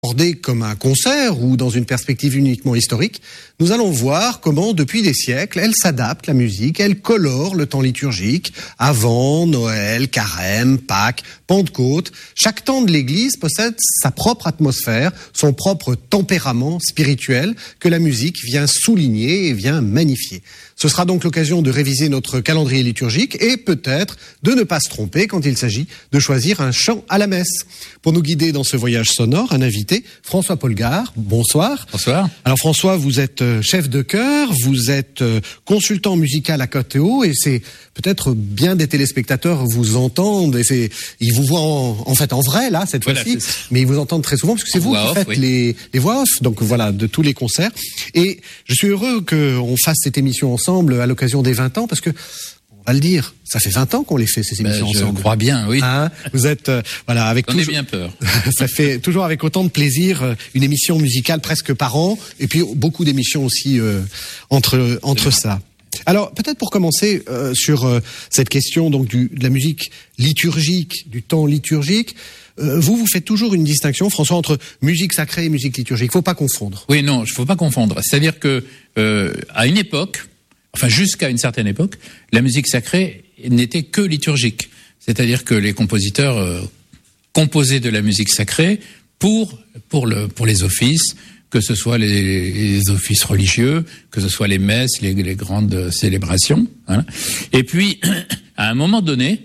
abordé comme un concert ou dans une perspective uniquement historique, nous allons voir comment, depuis des siècles, elle s'adapte, la musique, elle colore le temps liturgique, Avant, Noël, Carême, Pâques, Pentecôte. Chaque temps de l'Église possède sa propre atmosphère, son propre tempérament spirituel que la musique vient souligner et vient magnifier. Ce sera donc l'occasion de réviser notre calendrier liturgique et peut-être de ne pas se tromper quand il s'agit de choisir un chant à la messe. Pour nous guider dans ce voyage sonore, un invité, François Polgar. Bonsoir. Bonsoir. Alors François, vous êtes chef de chœur, vous êtes consultant musical à KTO et c'est peut-être bien des téléspectateurs vous entendent et ils vous voient en fait en vrai là cette fois-ci, mais ils vous entendent très souvent parce que c'est vous qui faites les voix off, donc voilà, de tous les concerts. Et je suis heureux qu'on fasse cette émission ensemble à l'occasion des 20 ans parce que on va le dire, ça fait 20 ans qu'on les fait, ces émissions ensemble. Je crois bien, oui. Hein, vous êtes, voilà, avec J'en ai bien peur. Ça fait toujours avec autant de plaisir, une émission musicale presque par an, et puis beaucoup d'émissions aussi entre ça. Alors, peut-être pour commencer sur cette question donc de la musique liturgique, du temps liturgique, vous faites toujours une distinction, François, entre musique sacrée et musique liturgique. Il faut pas confondre. Oui, non, il faut pas confondre. C'est-à-dire que à une époque, enfin jusqu'à une certaine époque, la musique sacrée n'était que liturgique. C'est-à-dire que les compositeurs composaient de la musique sacrée pour les offices, que ce soit les offices religieux, que ce soit les messes, les grandes célébrations. Hein. Et puis, à un moment donné,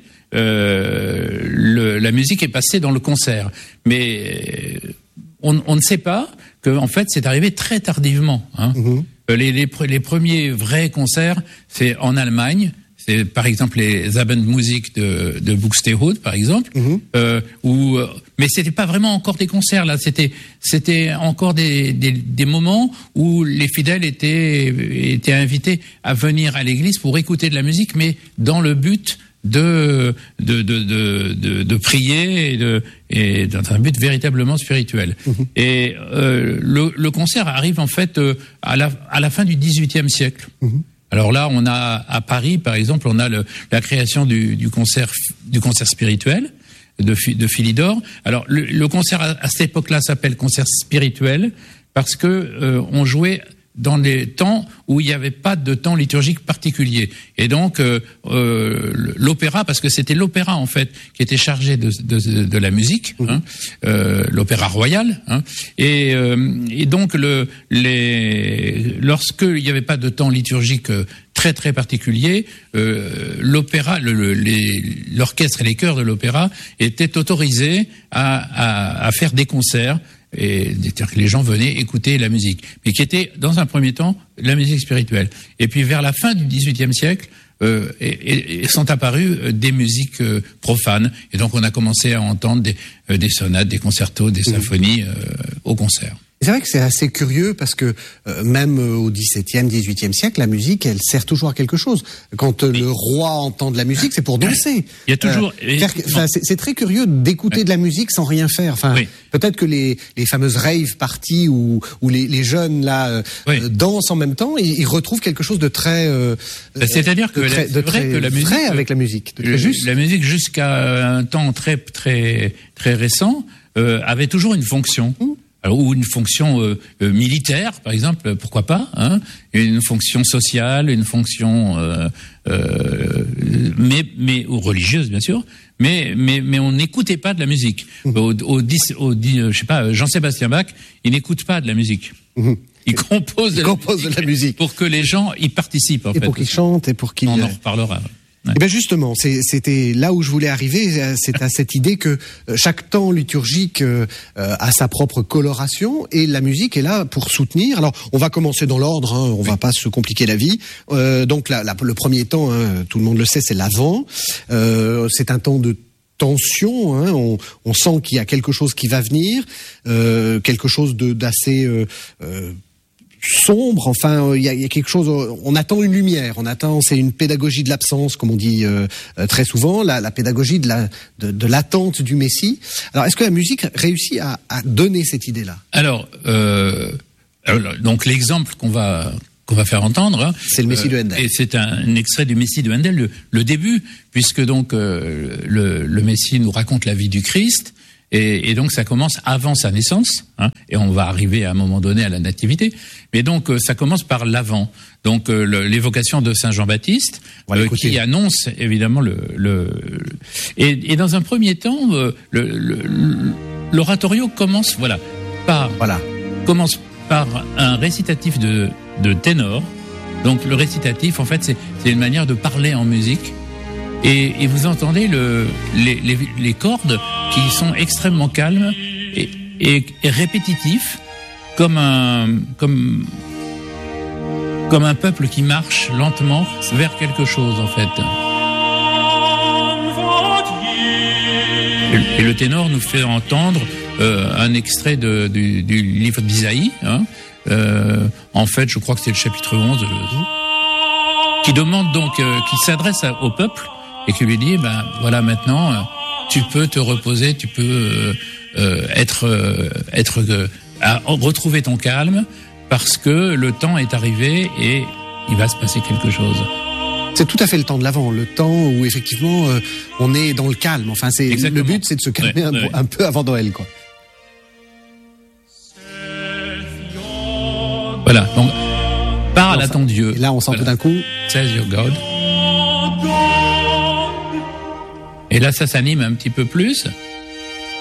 la musique est passée dans le concert. Mais on ne sait pas que, en fait, c'est arrivé très tardivement. Hein. Mmh. Les premiers vrais concerts, c'est en Allemagne. C'est par exemple les Abendmusik de Buxtehude, par exemple, mais c'était pas vraiment encore des concerts là. C'était encore des moments où les fidèles étaient invités à venir à l'église pour écouter de la musique, mais dans le but de prier et dans un but véritablement spirituel. Et le concert arrive en fait à la fin du XVIIIe siècle. Alors là, on a à Paris, par exemple, on a la création du concert spirituel de Philidor. Alors le concert à cette époque-là s'appelle concert spirituel parce que on jouait dans les temps où il n'y avait pas de temps liturgique particulier. Et donc, l'opéra, parce que c'était l'opéra, en fait, qui était chargé de la musique, hein, l'opéra royal, hein, et donc, lorsqu'il n'y avait pas de temps liturgique très, très particulier, l'opéra, l'orchestre et les chœurs de l'opéra étaient autorisés à faire des concerts, et que les gens venaient écouter la musique, mais qui était dans un premier temps la musique spirituelle. Et puis vers la fin du XVIIIe siècle, sont apparues des musiques profanes, et donc on a commencé à entendre des sonates, des concertos, des symphonies au concert. C'est vrai que c'est assez curieux parce que même au XVIIe, XVIIIe siècle, la musique, elle sert toujours à quelque chose. Quand le roi entend de la musique, c'est pour danser. Il y a toujours. C'est très curieux d'écouter de la musique sans rien faire. Enfin, peut-être que les fameuses rave parties où les jeunes là dansent en même temps, ils retrouvent quelque chose de très. C'est-à-dire que c'est vrai que la musique, vrai avec la musique, de très juste. La musique jusqu'à un temps très très très récent avait toujours une fonction. Alors, ou une fonction militaire, par exemple, pourquoi pas, hein, une fonction sociale, une fonction mais ou religieuse bien sûr, mais on n'écoutait pas de la musique. Je sais pas, Jean-Sébastien Bach, il n'écoute pas de la musique. Il compose de la musique pour que les gens y participent en fait. Et pour qu'ils chantent et pour qu'ils. On en reparlera. Ouais. Et bien justement, c'était là où je voulais arriver, c'est à cette idée que chaque temps liturgique a sa propre coloration et la musique est là pour soutenir. Alors, on va commencer dans l'ordre, hein, on va pas se compliquer la vie. Donc le premier temps, hein, tout le monde le sait, c'est l'Avent. C'est un temps de tension, hein, on sent qu'il y a quelque chose qui va venir, quelque chose d'assez sombre, enfin il y a quelque chose, on attend une lumière, c'est une pédagogie de l'absence comme on dit très souvent, la pédagogie de l'attente du Messie. Alors est-ce que la musique réussit à donner cette idée-là? Alors donc l'exemple qu'on va faire entendre, hein, c'est le Messie de Handel. Et c'est un extrait du Messie de Handel, le début, puisque donc le Messie nous raconte la vie du Christ. Et donc ça commence avant sa naissance, hein, et on va arriver à un moment donné à la nativité. Mais donc ça commence par l'avant. Donc l'évocation de Saint Jean-Baptiste, qui annonce évidemment et dans un premier temps, l'oratorio commence par un récitatif de ténor. Donc le récitatif, en fait, c'est une manière de parler en musique. Et vous entendez les cordes qui sont extrêmement calmes et répétitifs, comme un peuple qui marche lentement vers quelque chose, en fait. Et le ténor nous fait entendre un extrait du livre d'Isaïe, hein. En fait, je crois que c'est le chapitre 11, qui demande donc, qui s'adresse au peuple et qui lui dit, voilà, maintenant, tu peux te reposer, tu peux retrouver ton calme, parce que le temps est arrivé et il va se passer quelque chose. C'est tout à fait le temps de l'Avent, le temps où effectivement on est dans le calme. Enfin, le but, c'est de se calmer un peu avant Noël, quoi. Voilà, donc parle à ton Dieu. Et là, on sent tout d'un coup. Says your God. Et là, ça s'anime un petit peu plus.